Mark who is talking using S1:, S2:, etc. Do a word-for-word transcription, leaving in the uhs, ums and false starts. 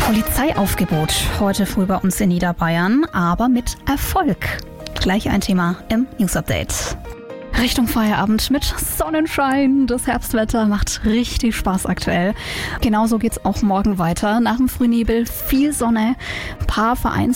S1: Polizeiaufgebot heute früh bei uns in Niederbayern, aber mit Erfolg. Gleich ein Thema im News Update. Richtung Feierabend mit Sonnenschein. Das Herbstwetter macht richtig Spaß aktuell. Genauso geht's auch morgen weiter. Nach dem Frühnebel viel Sonne, ein paar Vereins